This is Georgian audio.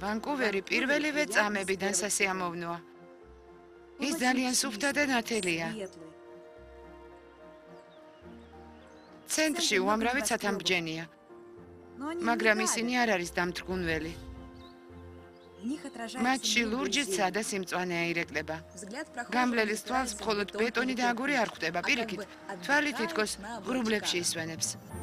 ვანკუვერი პირველივე წამებიდან სასიამოვნოა. ის ძალიან სუფთა და ნათელია. ცენტრში უამრავი ცათამბჯენია, მაგრამ ისინი არ არის დამთრგუნველი. მათში ლურჯიცა და სიმწვანე აირეკლება. გამბლელის თვალს მხოლოდ ბეტონი და აგური არ ხვდება, პირიქით, თვალი თითქოს ღრუბლებში ისვენებს.